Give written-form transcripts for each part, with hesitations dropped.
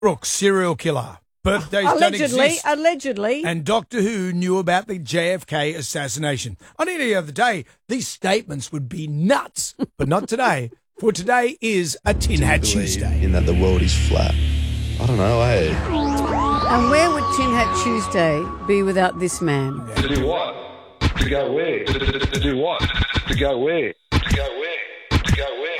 Brooks, serial killer. Birthdays don't exist. Allegedly. And Doctor Who knew about the JFK assassination. On any other day, these statements would be nuts. But not today. For today is a Tin Hat Tuesday. In that the world is flat. I don't know, eh? And where would Tin Hat Tuesday be without this man? To do what? To go where? To do what? To go where? To go where? To go where?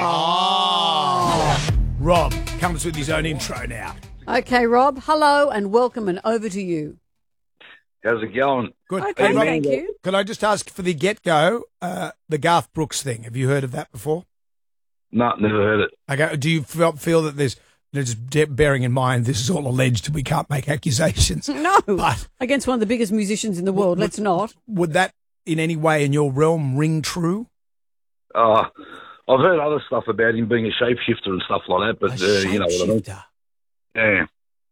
Rob comes with his own intro now. Okay, Rob, hello and welcome and over to you. How's it going? Good. Okay, Rob, thank you. Could I just ask for the get-go, the Garth Brooks thing? Have you heard of that before? No, never heard it. Okay. Do you feel that there's, just bearing in mind this is all alleged and we can't make accusations? No, But against one of the biggest musicians in the world, let's not. would that in any way in your realm ring true? I've heard other stuff about him being a shapeshifter and stuff like that, but you know what I mean. Shapeshifter. Yeah.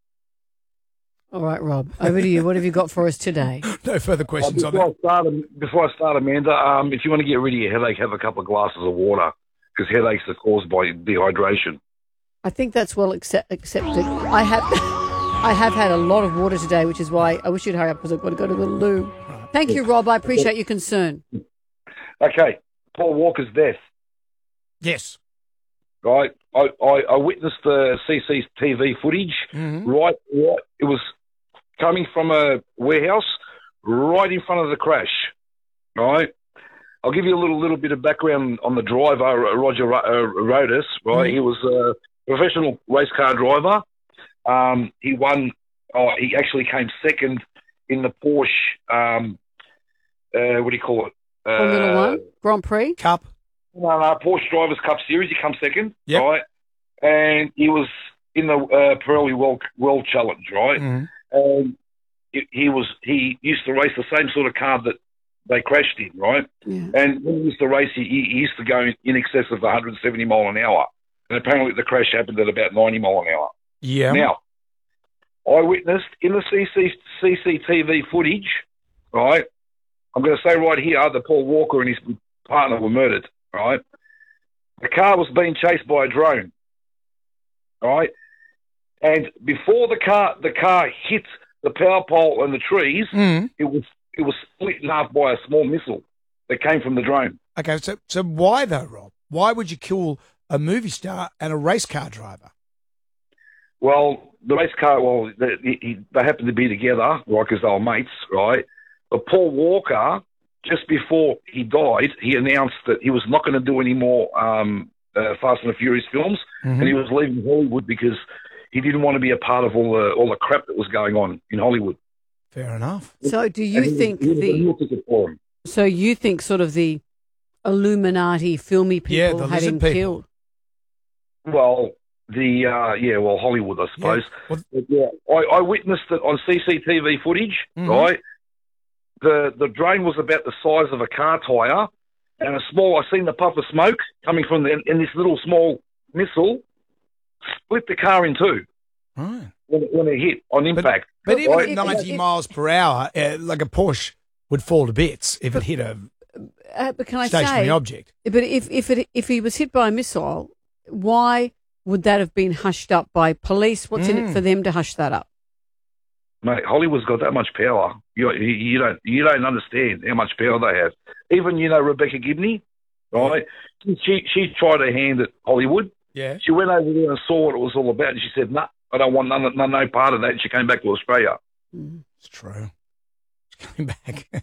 All right, Rob, over to you. What have you got for us today? No further questions on Before that. before I start, Amanda, if you want to get rid of your headache, have a couple of glasses of water because headaches are caused by dehydration. I think that's well accepted. I have had a lot of water today, which is why I wish you'd hurry up because I've got to go to the loo. Thank you, Rob. I appreciate your concern. Okay, Paul Walker's death. Yes. Right, I witnessed the CCTV footage. Mm-hmm. Right, it was coming from a warehouse right in front of the crash. Right, I'll give you a little bit of background on the driver, Roger Rodas. Right, Mm-hmm. he was a professional race car driver. He won. He actually came second in the Porsche. What do you call it? Formula One Grand Prix. Cup. No, Porsche Drivers' Cup Series. He come second, Yep. right? And he was in the Pirelli World Challenge, right? Mm-hmm. And he used to race the same sort of car that they crashed in, right? Yeah. And when he used to race, he used to go in excess of 170 mile an hour. And apparently the crash happened at about 90 mile an hour. Yeah. Now, I witnessed in the CCTV footage, right? I'm going to say right here that Paul Walker and his partner were murdered. Right, the car was being chased by a drone. Right, and before the car hit the power pole and the trees, it was split in half by a small missile that came from the drone. Okay, so why though, Rob? Why would you kill a movie star and a race car driver? Well, the race car, they happened to be together, right, because they were mates, right? But Paul Walker, just before he died, he announced that he was not going to do any more Fast and the Furious films, and he was leaving Hollywood because he didn't want to be a part of all the crap that was going on in Hollywood. Fair enough. So, do you think So you think sort of the Illuminati filmy people the had him lizard people. killed? Well, Hollywood, I suppose. Yeah. I witnessed it on CCTV footage, right? The drone was about the size of a car tyre, and I seen the puff of smoke coming from and this little small missile split the car in two Right. when it hit on impact. But even Right? at 90 miles per hour, like a Porsche would fall to bits if it hit a But can I stationary say, object. but if he was hit by a missile, why would that have been hushed up by police? What's in it for them to hush that up? Mate, Hollywood's got that much power. You don't understand how much power they have. Even Rebecca Gibney, right? She tried her hand at Hollywood. Yeah. She went over there and saw what it was all about, and she said, "No, I don't want no part of that." And she came back to Australia. It's true. She's coming back.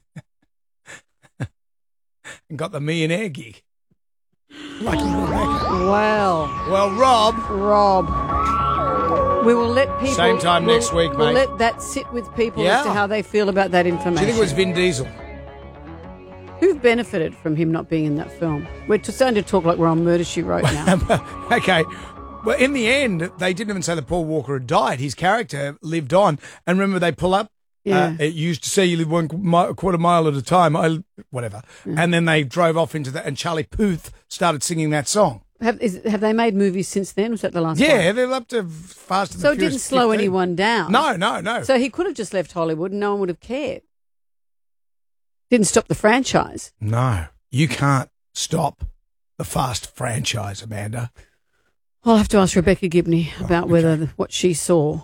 And got the millionaire gig. Lucky Rebecca. Well, Rob. we will let people. Same time next week, We'll mate. let that sit with people Yeah. as to how they feel about that Do information. you think it was Vin Diesel? Who benefited from him not being in that film? We're starting to talk like we're on Murder, She Wrote now. Okay. Well, in the end, they didn't even say that Paul Walker had died. His character lived on. And remember, they pull up. Yeah. It used to say you live quarter mile at a time. Whatever. And then they drove off into that, and Charlie Puth started singing that song. Have they made movies since then? Was that the last Yeah, one? they're up to Fast and So the it Furious didn't slow 15. anyone down. No. So he could have just left Hollywood and no one would have cared. Didn't stop the franchise. No, you can't stop the Fast franchise, Amanda. I'll have to ask Rebecca Gibney about whether what she saw